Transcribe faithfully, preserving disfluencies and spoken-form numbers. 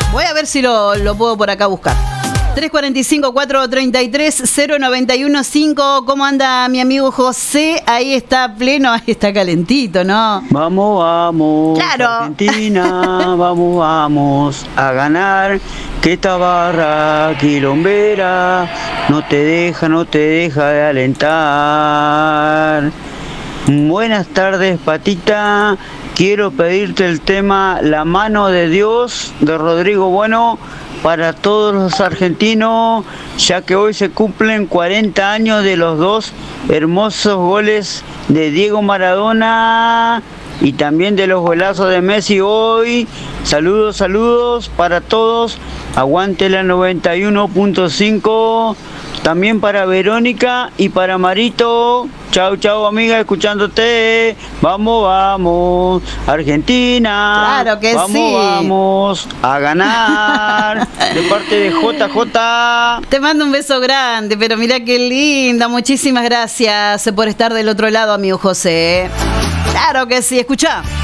Voy a ver si lo, lo puedo por acá buscar. tres cuatro cinco, cuatro tres tres, cero nueve uno cinco. ¿Cómo anda mi amigo José? Ahí está pleno, ahí está calentito, ¿no? Vamos, vamos, claro. Argentina, vamos, vamos a ganar. Que esta barra quilombera no te deja, no te deja de alentar. Buenas tardes, Patita. Quiero pedirte el tema La mano de Dios de Rodrigo Bueno para todos los argentinos, ya que hoy se cumplen cuarenta años de los dos hermosos goles de Diego Maradona y también de los golazos de Messi hoy. Saludos, saludos para todos. Aguante la noventa y uno punto cinco. También para Verónica y para Marito. Chau, chau, amiga, escuchándote. Vamos, vamos, Argentina. Claro que vamos, sí. Vamos a ganar. De parte de J J. Te mando un beso grande, pero mira qué linda. Muchísimas gracias por estar del otro lado, amigo José. Claro que sí, escuchá.